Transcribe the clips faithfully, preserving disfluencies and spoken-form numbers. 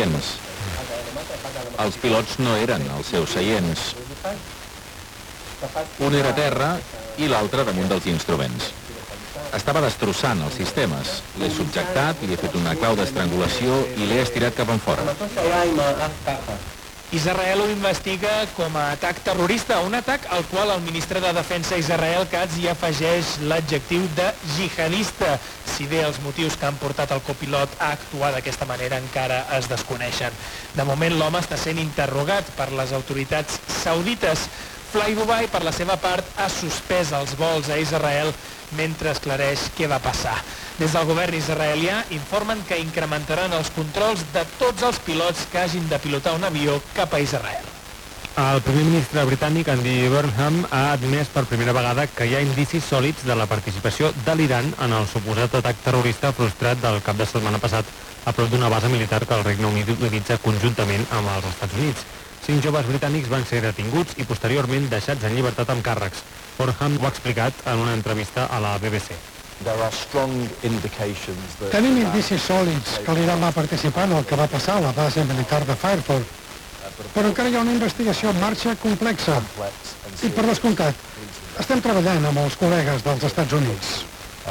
seients. Els pilots no eren als seus seients. Un era a terra i l'altre damunt dels instruments. Estava destrossant els sistemes. L'he subjectat, li he fet una clau d'estrangulació i l'he estirat cap enfora. Israel ho investiga com a atac terrorista, un atac al qual el ministre de Defensa Israel Katz hi afegeix l'adjectiu de jihadista. Si bé els motius que han portat el copilot a actuar d'aquesta manera encara es desconeixen. De moment l'home està sent interrogat per les autoritats saudites. Fly Dubai, per la seva part, ha suspès els vols a Israel mentre esclareix què va passar. Des del govern israelià informen que incrementaran els controls de tots els pilots que hagin de pilotar un avió cap a Israel. El primer ministre britànic, Andy Burnham, ha admès per primera vegada que hi ha indicis sòlids de la participació de l'Iran en el suposat atac terrorista frustrat del cap de setmana passat a prop d'una base militar que el Regne Unit utilitza conjuntament amb els Estats Units. Cinc joves britànics van ser detinguts i posteriorment deixats en llibertat amb càrrecs. Burnham ho ha explicat en una entrevista a la B B C. Tenim indicis sòlids que l'Iran va participar en el que va passar a la base militar de Fairport, però encara hi ha una investigació en marxa complexa. I per descomptat, estem treballant amb els col·legues dels Estats Units.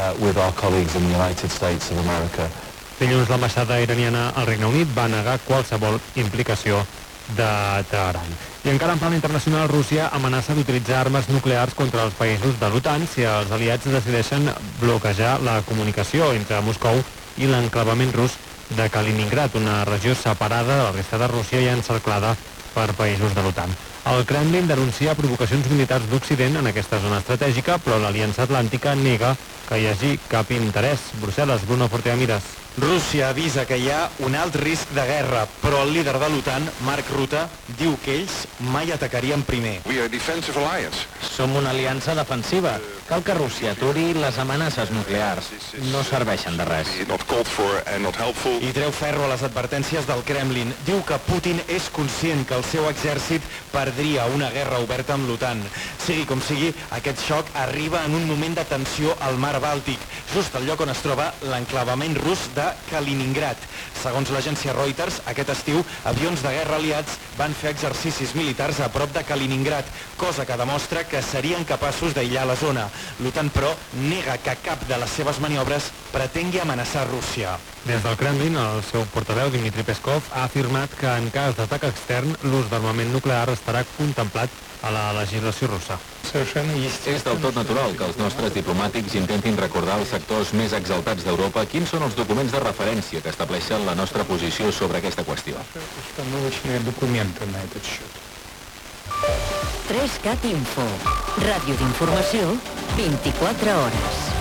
Dilluns l'ambaixada iraniana al Regne Unit va negar qualsevol implicació de Teheran. I encara en plan internacional, Rússia amenaça d'utilitzar armes nuclears contra els països de l'OTAN si els aliats decideixen bloquejar la comunicació entre Moscou i l'enclavament rus de Kaliningrad, una regió separada de la resta de Rússia i encerclada per països de l'OTAN. El Kremlin denuncia provocacions militars d'Occident en aquesta zona estratègica, però l'Aliança Atlàntica nega que hi hagi cap interès. Brussel·les, Bruno Forteamiras. Rússia avisa que hi ha un alt risc de guerra, però el líder de l'OTAN, Mark Rutte, diu que ells mai atacarien primer. Som una aliança defensiva. Cal que Rússia aturi les amenaces nuclears. No serveixen de res. I treu ferro a les advertències del Kremlin. Diu que Putin és conscient que el seu exèrcit perdria una guerra oberta amb l'OTAN. Sigui com sigui, aquest xoc arriba en un moment de tensió al mar Bàltic, just al lloc on es troba l'enclavament rus de Kaliningrad. Segons l'agència Reuters, aquest estiu, avions de guerra aliats van fer exercicis militars a prop de Kaliningrad, cosa que demostra que serien capaços d'aïllar la zona. L'OTAN, però, nega que cap de les seves maniobres pretengui amenaçar Rússia. Des del Kremlin, el seu portaveu, Dmitry Peskov, ha afirmat que en cas d'atac extern, l'ús d'armament nuclear estarà contemplat a la legislació russa. És del tot natural que els nostres diplomàtics intentin recordar als sectors més exaltats d'Europa quins són els documents de referència que estableixen la nostra posició sobre aquesta qüestió. tres cat Info, ràdio d'informació, vint-i-quatre hores.